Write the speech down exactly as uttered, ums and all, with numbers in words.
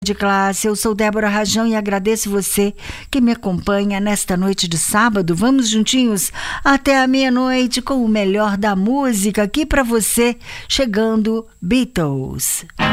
De classe, eu sou Débora Rajão e agradeço você que me acompanha nesta noite de sábado. Vamos juntinhos até a meia-noite com o melhor da música aqui para você, chegando Beatles.